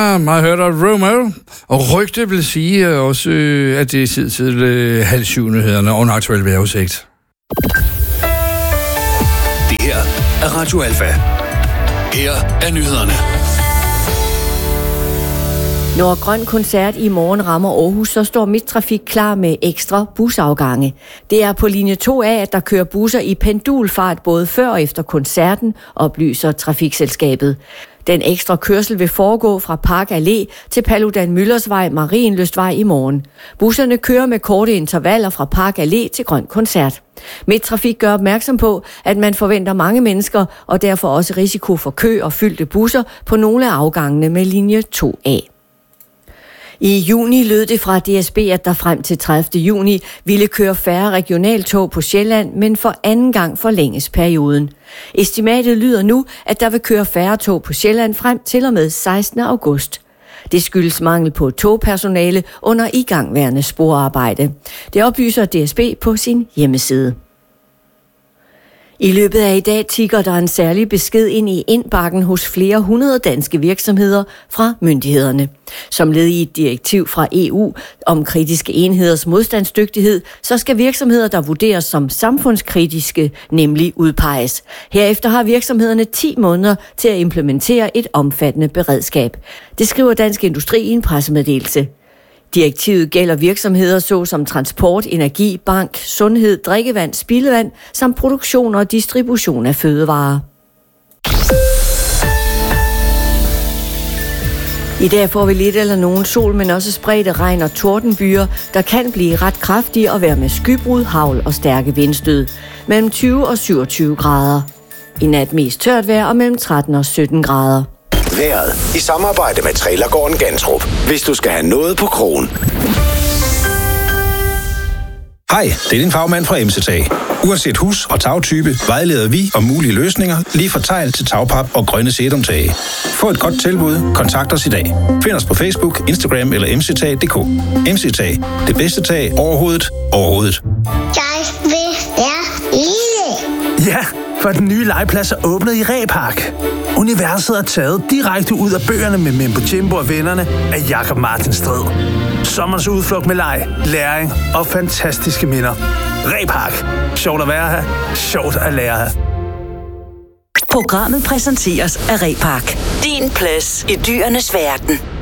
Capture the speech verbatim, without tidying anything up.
Ja, man hørte Romeo, og rygte vil sige også, at det er tid til øh, halv syv-nyhederne og en aktuel vejrudsigt. Det her er Radio Alfa. Her er nyhederne. Når Grøn Koncert i morgen rammer Aarhus, så står Midttrafik klar med ekstra busafgange. Det er på linje to A, at der kører busser i pendulfart både før og efter koncerten, oplyser trafikselskabet. Den ekstra kørsel vil foregå fra Park Allé til Paludan Møllersvej, Marienlystvej i morgen. Busserne kører med korte intervaller fra Park Allé til Grøn Koncert. Midttrafik gør opmærksom på, at man forventer mange mennesker, og derfor også risiko for kø og fyldte busser på nogle af afgangene med linje to A. I juni lød det fra D S B, at der frem til tredivte juni ville køre færre regionaltog på Sjælland, men for anden gang forlænges perioden. Estimatet lyder nu, at der vil køre færre tog på Sjælland frem til og med sekstende august. Det skyldes mangel på togpersonale under igangværende sporarbejde. Det oplyser D S B på sin hjemmeside. I løbet af i dag tikker der en særlig besked ind i indbakken hos flere hundrede danske virksomheder fra myndighederne. Som led i et direktiv fra E U om kritiske enheders modstandsdygtighed, så skal virksomheder, der vurderes som samfundskritiske, nemlig udpeges. Herefter har virksomhederne ti måneder til at implementere et omfattende beredskab. Det skriver Dansk Industri i en pressemeddelelse. Direktivet gælder virksomheder såsom transport, energi, bank, sundhed, drikkevand, spildevand samt produktion og distribution af fødevarer. I dag får vi lidt eller nogen sol, men også spredte regn og tordenbyer, der kan blive ret kraftige og være med skybrud, hagl og stærke vindstød. Mellem tyve og syvogtyve grader. I nat mest tørt vejr og mellem tretten og sytten grader. Vejret i samarbejde med Trailergården Gantrup. Hvis du skal have noget på krogen. Hej, det er din fagmand fra M C T A. Uanset hus- og tagtype vejleder vi om mulige løsninger, lige fra tegl til tagpap og grønne sedumtage. Få et godt tilbud, kontakt os i dag. Find os på Facebook, Instagram eller m c t a punktum d k. M C T A, det bedste tag overhovedet, overhovedet. Jeg vil være lille. Ja, for den nye legeplads er åbnet i Ræpark. Universet er taget direkte ud af bøgerne med Membo Jimbo og vennerne af Jakob Martin Strid. Sommerens udflugt med leg, læring og fantastiske minder. Ræpark. Sjovt at være her. Sjovt at lære her. Programmet præsenteres af Ræpark. Din plads i dyrenes verden.